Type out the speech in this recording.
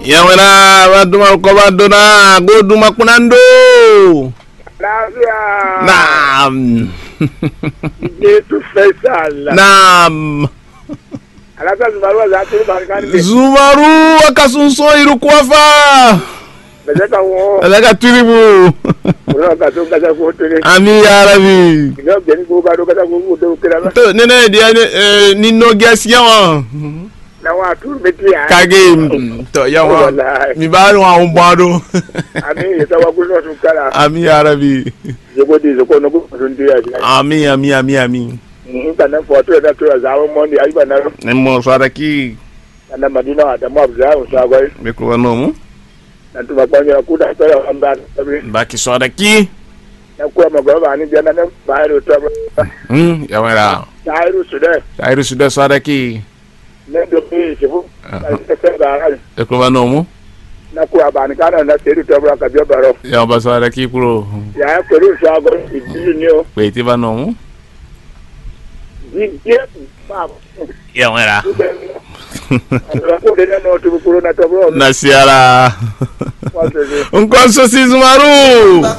Ya wena baduma ko badona goduma kunando. Naam. Yetu Faisal. Naam. Alaka Zumaru azatu barikani. Zumaru akasunso irukwafa. Bezeka wo. Alaka turibu. Ura katunga za kuotele. Ami ya Rabbi. Ngam jeni ko gado kata ko do kira. To nene dia ni no gasya. Na watu betia. Kage to yawa. Mi baru wa umbado. Ami yatawa kuno tukala. Ami ya Rabbi. Jebodi zokono ko sundia. Ami. Kana foto da to zawo mondi aiba na. Nemo saraki. Kana madina da mabza usagoi. Beko nomu. Na tumakwanya kuda to ya amba. Baki saraki. Na kuwa magaba ni jana na bayro to. Ya wera. Tairu sudah saraki. Nendo pe sefu. Beko nomu. Na kuwa bani kana na seru to bra kabio baro. Ya basaraki pro. Ya kuru sagoi idinyo. Peiti ba nomu. Ya wera. Nasiara. Un conso si Zumaru.